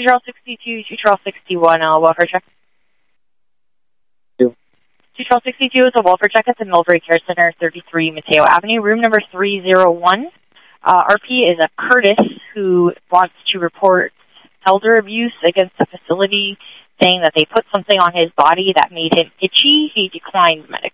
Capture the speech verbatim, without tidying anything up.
Two sixty-two, two sixty-one, uh, welfare check. Two. Two sixty-two is a welfare check at the Millbrae Care Center, thirty-three Mateo Avenue, room number three oh one. Uh, R P is a Curtis who wants to report elder abuse against the facility, saying that they put something on his body that made him itchy. He declined medication.